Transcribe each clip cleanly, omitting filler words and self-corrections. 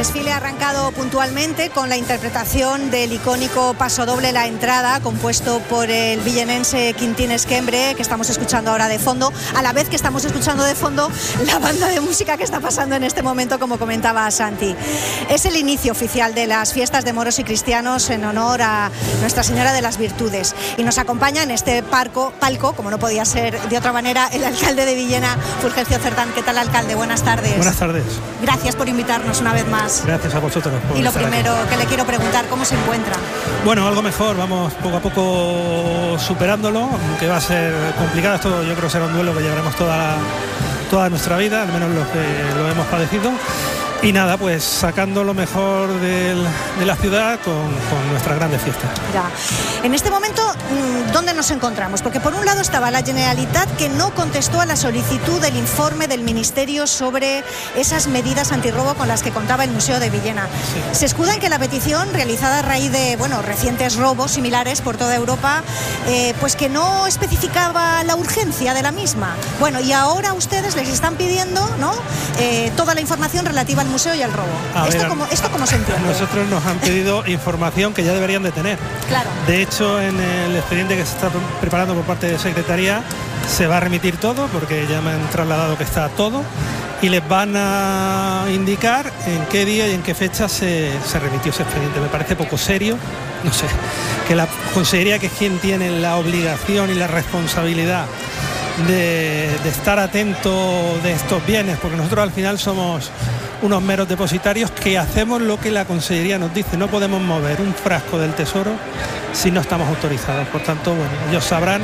desfile ha arrancado puntualmente con la interpretación del icónico pasodoble La Entrada, compuesto por el villenense Quintín Esquembre, que estamos escuchando ahora de fondo, a la vez que estamos escuchando de fondo la banda de música que está pasando en este momento, como comentaba Santi. Es el inicio oficial de las fiestas de moros y cristianos en honor a Nuestra Señora de las Virtudes. Y nos acompaña en este palco, como no podía ser de otra manera, el alcalde de Villena, Fulgencio Cerdán. ¿Qué tal, alcalde? Buenas tardes. Buenas tardes. Gracias por invitarnos una vez más. Gracias a vosotros. Y lo primero que le quiero preguntar, ¿cómo se encuentra? Bueno, algo mejor, vamos poco a poco superándolo, aunque va a ser complicado. Esto yo creo que será un duelo que llevaremos toda nuestra vida, al menos los que lo hemos padecido. Y nada, pues sacando lo mejor de la ciudad con nuestras grandes fiestas. Ya. En este momento, ¿dónde nos encontramos? Porque por un lado estaba la Generalitat, que no contestó a la solicitud del informe del Ministerio sobre esas medidas antirrobo con las que contaba el Museo de Villena. Sí. Se escuda en que la petición, realizada a raíz de recientes robos similares por toda Europa, pues que no especificaba la urgencia de la misma. Bueno, y ahora ustedes les están pidiendo, ¿no?, toda la información relativa al museo y al robo. ¿Esto cómo se entiende? Nosotros nos han pedido información que ya deberían de tener. Claro. De hecho, en el expediente que se está preparando por parte de Secretaría se va a remitir todo, porque ya me han trasladado que está todo, y les van a indicar en qué día y en qué fecha se remitió ese expediente. Me parece poco serio, no sé, que la Consejería, que es quien tiene la obligación y la responsabilidad de estar atento de estos bienes, porque nosotros al final somos unos meros depositarios que hacemos lo que la Consejería nos dice. No podemos mover un frasco del tesoro si no estamos autorizados. Por tanto, bueno, ellos sabrán,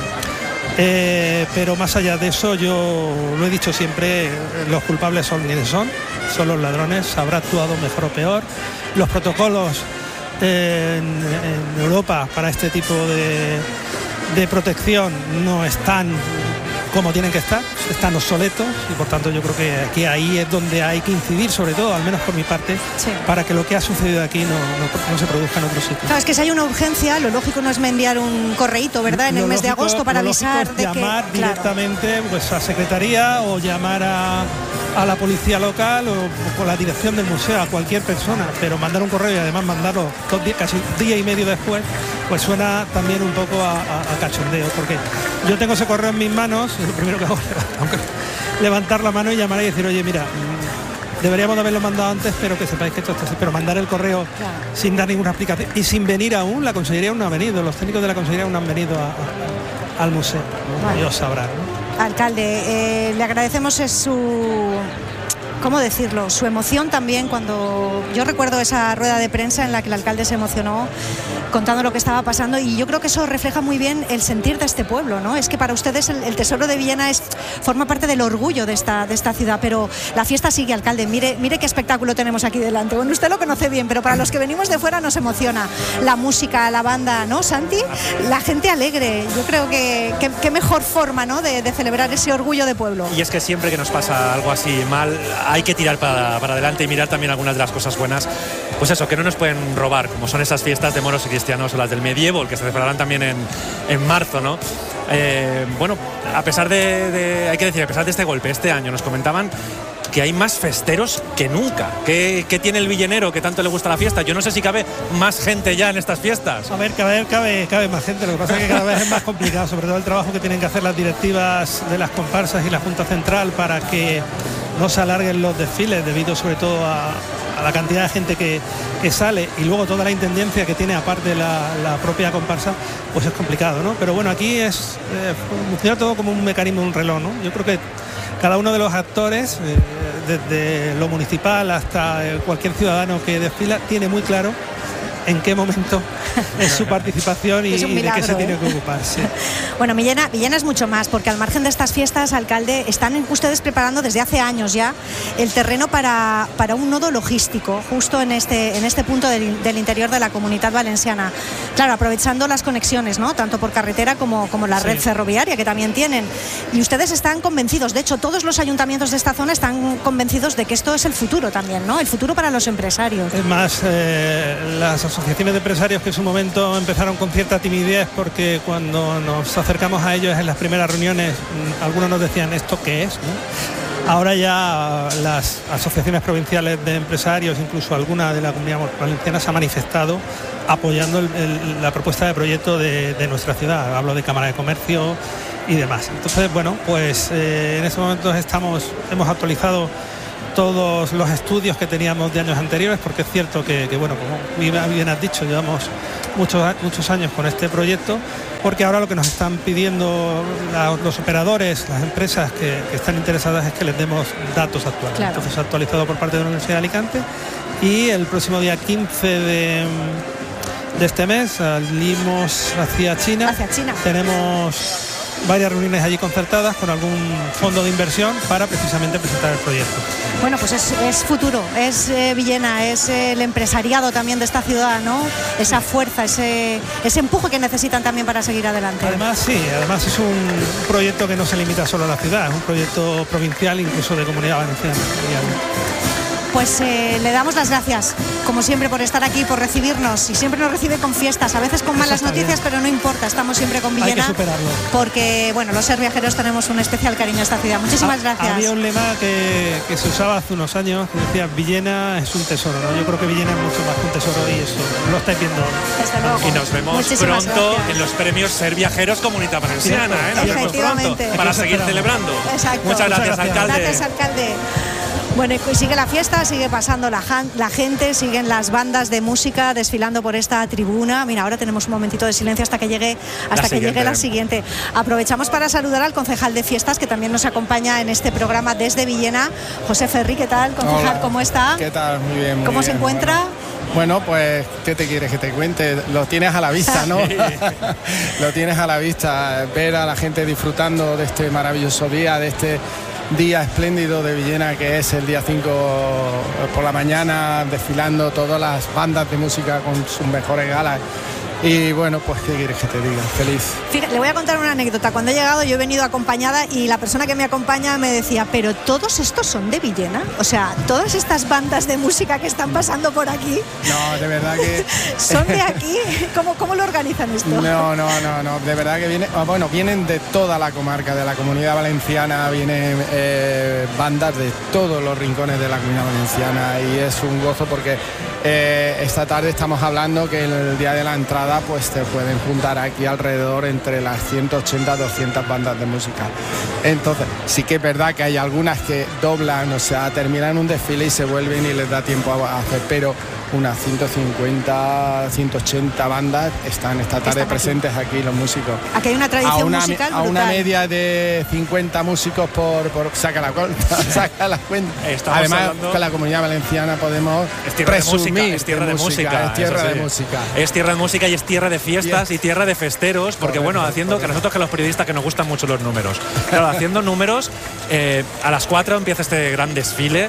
pero más allá de eso, yo lo he dicho siempre, los culpables son quienes son los ladrones. Habrá actuado mejor o peor. Los protocolos en Europa para este tipo de protección no están como tienen que estar, están obsoletos, y por tanto yo creo que ahí es donde hay que incidir, sobre todo, al menos por mi parte, sí, para que lo que ha sucedido aquí no se produzca en otro sitio. Claro, es que si hay una urgencia, lo lógico no es enviar un correíto, ¿verdad?, en el mes de agosto para avisar de que... llamar directamente, pues, a Secretaría, o llamar a la policía local, o con la dirección del museo, a cualquier persona, pero mandar un correo y además mandarlo casi día y medio después, pues suena también un poco a cachondeo, porque yo tengo ese correo en mis manos. Lo primero que hago es levantar la mano y llamar y decir, oye, mira, deberíamos de haberlo mandado antes, pero que sepáis que esto está así. Pero mandar el correo, claro, sin dar ninguna explicación y sin venir aún, la Consejería aún no ha venido, los técnicos de la Consejería aún no han venido al museo, ¿no? Vale. Ellos sabrán, ¿no? Alcalde, le agradecemos ¿cómo decirlo?, su emoción también, cuando yo recuerdo esa rueda de prensa en la que el alcalde se emocionó contando lo que estaba pasando, y yo creo que eso refleja muy bien el sentir de este pueblo, ¿no? Es que para ustedes el Tesoro de Villena forma parte del orgullo de esta ciudad, pero la fiesta sigue, alcalde. Mire qué espectáculo tenemos aquí delante. Bueno, usted lo conoce bien, pero para los que venimos de fuera nos emociona la música, la banda, ¿no, Santi? La gente alegre. Yo creo que qué mejor forma, ¿no?, de celebrar ese orgullo de pueblo. Y es que siempre que nos pasa algo así mal, hay que tirar para adelante y mirar también algunas de las cosas buenas. Pues eso, que no nos pueden robar, como son esas fiestas de moros y cristianos, o las del medievo, que se celebrarán también en marzo, ¿no? Bueno, a pesar hay que decir, a pesar de este golpe, este año nos comentaban que hay más festeros que nunca. ¿Qué tiene el villenero que tanto le gusta la fiesta? Yo no sé si cabe más gente ya en estas fiestas. A ver, cabe más gente. Lo que pasa es que cada vez es más complicado, sobre todo el trabajo que tienen que hacer las directivas de las comparsas y la Junta Central para que no se alarguen los desfiles, debido sobre todo a la cantidad de gente que sale, y luego toda la intendencia que tiene aparte la propia comparsa, pues es complicado, ¿no? Pero bueno, aquí funciona todo como un mecanismo, un reloj, ¿no? Yo creo que cada uno de los actores, desde lo municipal hasta cualquier ciudadano que desfila, tiene muy claro en qué momento es su participación y de qué se tiene que ocupar. Sí. Bueno, Villena es mucho más, porque al margen de estas fiestas, alcalde, están ustedes preparando desde hace años ya el terreno para un nodo logístico, justo en este punto del interior de la Comunitat Valenciana. Claro, aprovechando las conexiones, ¿no?, tanto por carretera como la red ferroviaria que también tienen. Y ustedes están convencidos, de hecho, todos los ayuntamientos de esta zona están convencidos de que esto es el futuro también, ¿no?, el futuro para los empresarios. Es más, las asociaciones de empresarios, que en su momento empezaron con cierta timidez, porque cuando nos acercamos a ellos en las primeras reuniones, algunos nos decían, ¿esto qué es?, ¿no? Ahora ya las asociaciones provinciales de empresarios, incluso alguna de la Comunidad Valenciana, se ha manifestado apoyando la propuesta de proyecto de nuestra ciudad. Hablo de Cámara de Comercio y demás. Entonces, bueno, pues en este momento hemos actualizado todos los estudios que teníamos de años anteriores, porque es cierto que bueno, como bien has dicho, llevamos muchos años con este proyecto, porque ahora lo que nos están pidiendo los operadores, las empresas que están interesadas, es que les demos datos actuales. Claro. Entonces, actualizado por parte de la Universidad de Alicante, y el próximo día 15 de este mes salimos hacia China. Tenemos varias reuniones allí concertadas con algún fondo de inversión para precisamente presentar el proyecto. Bueno, pues es futuro, es Villena, es el empresariado también de esta ciudad, ¿no? Esa fuerza, ese empuje que necesitan también para seguir adelante. Además es un proyecto que no se limita solo a la ciudad, es un proyecto provincial, incluso de Comunidad Valenciana. Pues le damos las gracias, como siempre, por estar aquí, por recibirnos, y siempre nos recibe con fiestas, a veces con malas noticias, pero no importa, estamos siempre con Villena. Hay que superarlo. Porque, bueno, los Ser Viajeros tenemos un especial cariño a esta ciudad. Muchísimas gracias. Había un lema que se usaba hace unos años, que decía: Villena es un tesoro, ¿no? Yo creo que Villena es mucho más que un tesoro, y eso lo estáis viendo. Desde luego. Y nos vemos pronto en los premios Ser Viajeros Comunidad Valenciana, ¿eh? Nos vemos pronto para seguir celebrando. Exacto. Muchas gracias, alcalde. Gracias, alcalde. Bueno, y sigue la fiesta, sigue pasando la gente, siguen las bandas de música desfilando por esta tribuna. Mira, ahora tenemos un momentito de silencio hasta que llegue la siguiente. Aprovechamos para saludar al concejal de fiestas, que también nos acompaña en este programa desde Villena, José Ferri. ¿Qué tal, concejal? Hola. ¿Cómo está? ¿Qué tal? Muy bien. ¿Cómo se encuentra? Bueno, pues, ¿qué te quieres que te cuente? Lo tienes a la vista, ¿no? Sí. Lo tienes a la vista, ver a la gente disfrutando de este maravilloso día, de este día espléndido de Villena, que es el día 5 por la mañana, desfilando todas las bandas de música con sus mejores galas. Y bueno, pues ¿qué quieres que te diga? Feliz. Fíjate, le voy a contar una anécdota. Cuando he llegado, yo he venido acompañada, y la persona que me acompaña me decía: ¿pero todos estos son de Villena? O sea, todas estas bandas de música que están pasando por aquí. No, de verdad que... ¿Son de aquí? ¿Cómo lo organizan esto? No, de verdad que vienen de toda la comarca, de la Comunidad Valenciana, vienen bandas de todos los rincones de la Comunidad Valenciana, y es un gozo porque esta tarde estamos hablando que el día de la entrada pues te pueden juntar aquí alrededor entre las 180 200 bandas de música. Entonces sí que es verdad que hay algunas que doblan, o sea, terminan un desfile y se vuelven y les da tiempo a hacer, pero unas 150, 180 bandas están esta tarde presentes aquí, los músicos. Aquí hay una tradición musical brutal. A una media de 50 músicos por saca la cuenta. Además, con la Comunidad Valenciana podemos presumir. Es tierra de música. Es tierra de música. Es tierra de música y es tierra de fiestas y tierra de festeros, porque haciendo que nosotros, que los periodistas, que nos gustan mucho los números. Claro, haciendo números, a las 4 empieza este gran desfile.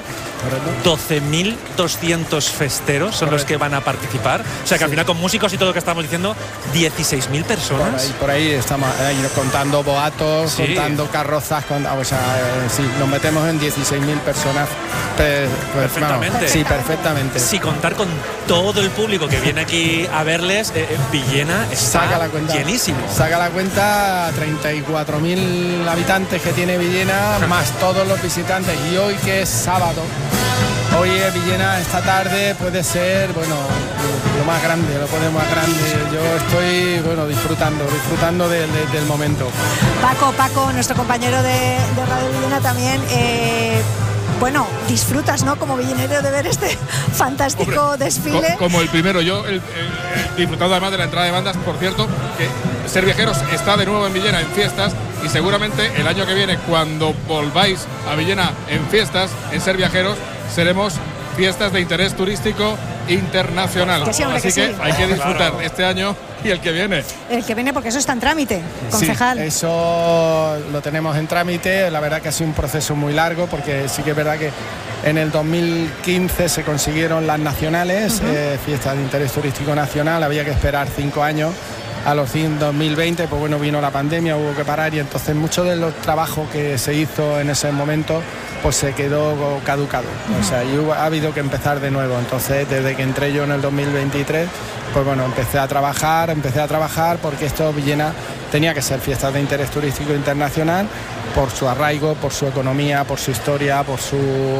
12.200 festeros son los que van a participar. O sea que al final, con músicos y todo lo que estamos diciendo, 16.000 personas. Por ahí estamos contando boatos, contando carrozas, nos metemos en 16.000 personas. Perfectamente. Sí, perfectamente. Si contar con todo el público que viene aquí a verles, Villena está llenísimo. Saca la cuenta, 34.000 habitantes que tiene Villena, más todos los visitantes. Y hoy, que es sábado, hoy es Villena, esta tarde puede ser, lo más grande. Yo estoy, disfrutando del momento. Paco, nuestro compañero de Radio Villena también, disfrutas, ¿no?, como villenero, de ver este fantástico desfile. Como el primero, yo disfrutando además de la entrada de bandas. Por cierto, que Ser Viajeros está de nuevo en Villena en fiestas, y seguramente el año que viene, cuando volváis a Villena en fiestas, en Ser Viajeros, seremos fiestas de interés turístico internacional. Así que hay que disfrutar este año y el que viene. El que viene, porque eso está en trámite, concejal. Sí, eso lo tenemos en trámite. La verdad que ha sido un proceso muy largo, porque sí que es verdad que en el 2015 se consiguieron las nacionales, fiestas de interés turístico nacional. Había que esperar 5 años. A los 2020, vino la pandemia, hubo que parar, y entonces mucho de los trabajos que se hizo en ese momento pues se quedó caducado. O sea, y ha habido que empezar de nuevo. Entonces, desde que entré yo en el 2023, empecé a trabajar, porque esto, Villena, tenía que ser fiestas de interés turístico internacional por su arraigo, por su economía, por su historia, por su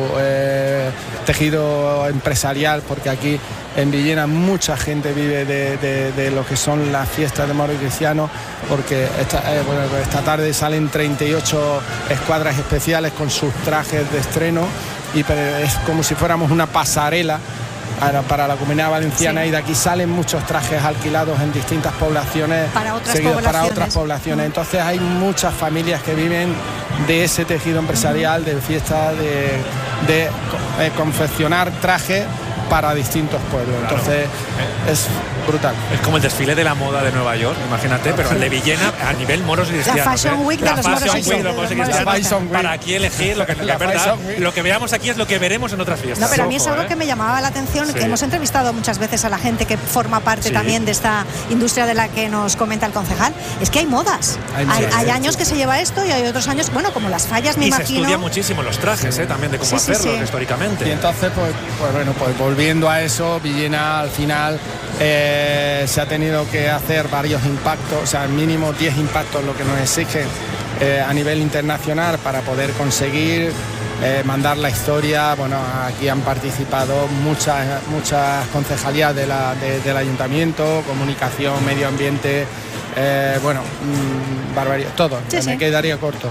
tejido empresarial, porque aquí en Villena mucha gente vive de lo que son las fiestas de moros y cristianos, porque esta tarde salen 38 escuadras especiales con sus trajes de estreno y es como si fuéramos una pasarela para la Comunidad Valenciana, sí. Y de aquí salen muchos trajes alquilados en distintas poblaciones para otras poblaciones. Entonces hay muchas familias que viven de ese tejido empresarial, de fiestas, de confeccionar trajes para distintos pueblos. Claro. Entonces es brutal. Es como el desfile de la moda de Nueva York, imagínate, pero el de Villena a nivel moros y cristianos. La Fashion Week de los moros y cristianos. Para aquí elegir lo que es verdad. Lo que veamos aquí es lo que veremos en otras fiestas. No, pero a mí es algo que me llamaba la atención, que hemos entrevistado muchas veces a la gente que forma parte también de esta industria de la que nos comenta el concejal. Es que hay modas. Hay años que se lleva esto y hay otros años, bueno, como las fallas, me imagino. Y se estudia muchísimo los trajes, también de cómo hacerlo históricamente. Y entonces, pues volviendo a eso, Villena al final se ha tenido que hacer varios impactos, o sea, mínimo 10 impactos lo que nos exige a nivel internacional para poder conseguir mandar la historia. Bueno, aquí han participado muchas concejalías del ayuntamiento, comunicación, medio ambiente, barbaridad, todo, me quedaría corto.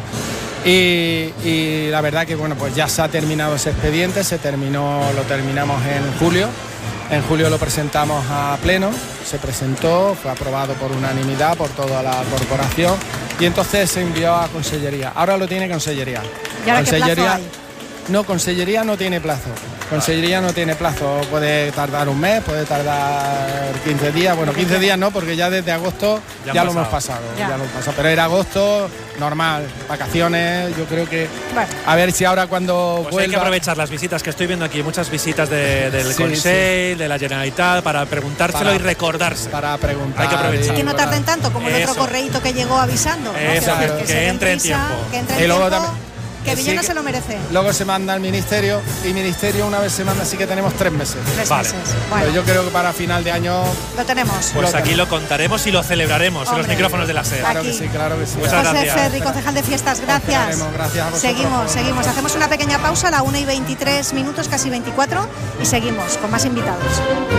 Y la verdad que bueno, pues ya se ha terminado ese expediente, lo terminamos en julio. En julio lo presentamos a pleno, se presentó, fue aprobado por unanimidad por toda la corporación y entonces se envió a Consellería. Ahora lo tiene Consellería. ¿Y ahora qué plazo hay? No, Consellería no tiene plazo. Consellería no tiene plazo, puede tardar un mes, puede tardar 15 días. Bueno, 15 días no, porque ya desde agosto ya lo hemos pasado. Pero era agosto, normal, vacaciones, yo creo que... Bueno. A ver si ahora cuando pues vuelva... hay que aprovechar las visitas que estoy viendo aquí, muchas visitas del Consell, de la Generalitat, para preguntárselo y recordarse. Para preguntar. Hay que aprovechar. Y que no tarden tanto como el otro correíto que llegó avisando. Eso, que entre en tiempo. Que entre en tiempo. Que Villena se lo merece. Luego se manda al ministerio y ministerio una vez se manda, así que tenemos 3 meses. 3 meses. Bueno. Pero yo creo que para final de año lo tenemos. Pues aquí lo contaremos y lo celebraremos en los micrófonos de la SER. Claro que sí, claro que sí. Muchas gracias. José Ferri, concejal de fiestas, gracias. Gracias a vosotros. Seguimos. Hacemos una pequeña pausa a la 1:23, casi 24, y seguimos con más invitados.